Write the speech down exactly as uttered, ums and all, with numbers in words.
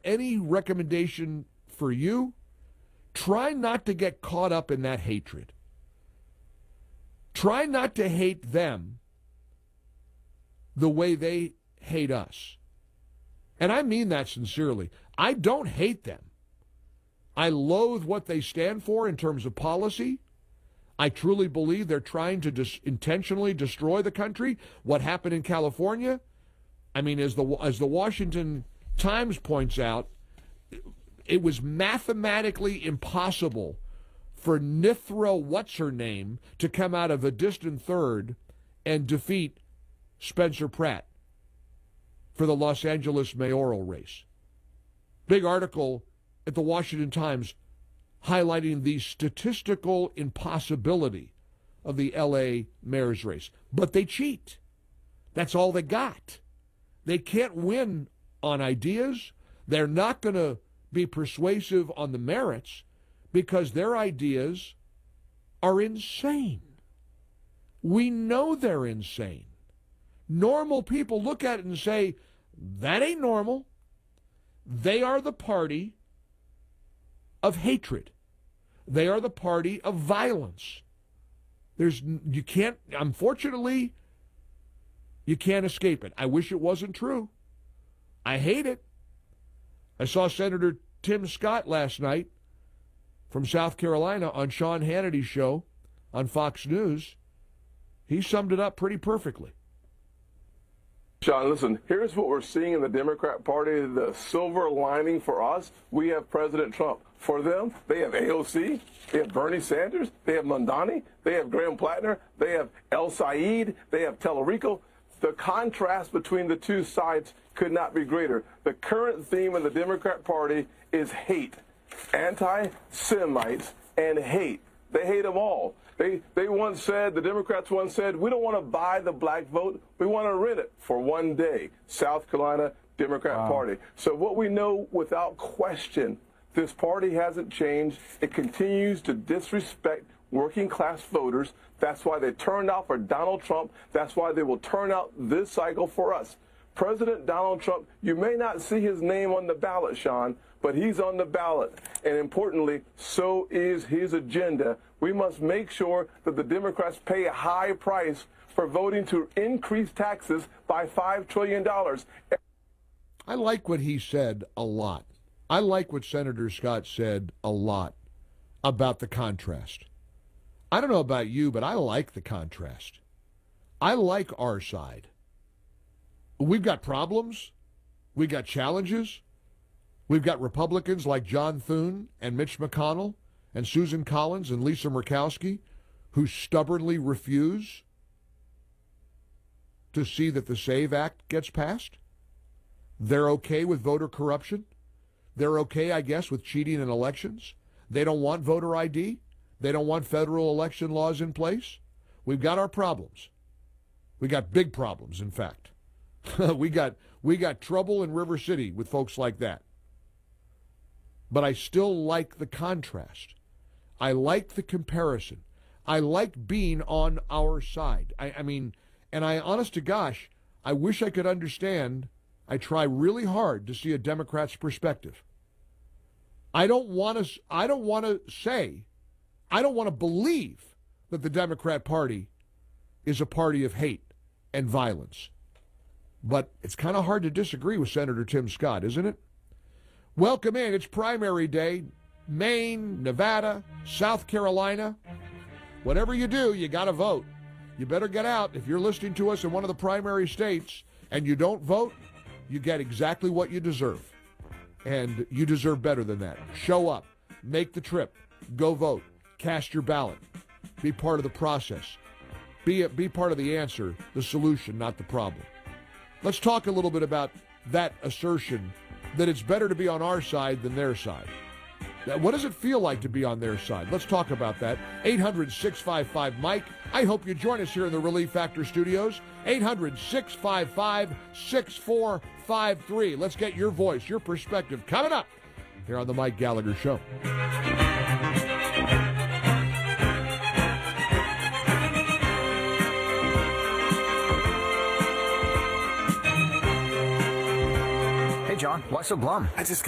any recommendation for you, try not to get caught up in that hatred. Try not to hate them the way they hate us. And I mean that sincerely. I don't hate them. I loathe what they stand for in terms of policy. I truly believe they're trying to dis- intentionally destroy the country. What happened in California, I mean, as the as the Washington Times points out, it was mathematically impossible for Nithra what's-her-name to come out of a distant third and defeat Spencer Pratt for the Los Angeles mayoral race. Big article at the Washington Times highlighting the statistical impossibility of the L A mayor's race. But they cheat. That's all they got. They can't win on ideas. They're not going to be persuasive on the merits because their ideas are insane. We know they're insane. Normal people look at it and say, that ain't normal. They are the party of hatred. They are the party of violence. There's, you can't, unfortunately, you can't escape it. I wish it wasn't true. I hate it. I saw Senator Tim Scott last night from South Carolina on Sean Hannity's show on Fox News. He summed it up pretty perfectly. Sean, listen, here's what we're seeing in the Democrat Party. The silver lining for us, we have President Trump. For them, they have A O C, they have Bernie Sanders, they have Mondani, they have Graham Plattner, they have El Said, they have Tellerico. The contrast between the two sides could not be greater. The current theme in the Democrat Party is hate, anti-Semites, and hate. They hate them all. They, they once said, the Democrats once said, we don't want to buy the black vote, we want to rent it for one day. South Carolina Democrat wow. Party. So what we know without question, this party hasn't changed. It continues to disrespect working class voters. That's why they turned out for Donald Trump. That's why they will turn out this cycle for us. President Donald Trump, you may not see his name on the ballot, Sean, but he's on the ballot. And importantly, so is his agenda. We must make sure that the Democrats pay a high price for voting to increase taxes by five trillion dollars. I like what he said a lot. I like what Senator Scott said a lot about the contrast. I don't know about you, but I like the contrast. I like our side. We've got problems. We've got challenges. We've got Republicans like John Thune and Mitch McConnell and Susan Collins and Lisa Murkowski who stubbornly refuse to see that the SAVE Act gets passed. They're okay with voter corruption. They're okay, I guess, with cheating in elections. They don't want voter I D. They don't want federal election laws in place. We've got our problems. We got big problems, in fact. we got we got trouble in River City with folks like that. But I still like the contrast. I like the comparison. I like being on our side. I, I mean, and I, honest to gosh, I wish I could understand. I try really hard to see a Democrat's perspective. I don't want to. I don't want to say. I don't want to believe that the Democrat Party is a party of hate and violence. But it's kind of hard to disagree with Senator Tim Scott, isn't it? Welcome in. It's primary day. Maine, Nevada, South Carolina. Whatever you do, you got to vote. You better get out. If you're listening to us in one of the primary states and you don't vote, you get exactly what you deserve. And you deserve better than that. Show up. Make the trip. Go vote. Cast your ballot. Be part of the process. Be, a, be part of the answer, the solution, not the problem. Let's talk a little bit about that assertion that it's better to be on our side than their side. What does it feel like to be on their side? Let's talk about that. eight hundred, six five five, Mike. I hope you join us here in the Relief Factor studios. eight hundred, six five five, six four five three. Let's get your voice, your perspective coming up here on the Mike Gallagher Show. Hey, John, why so glum? I just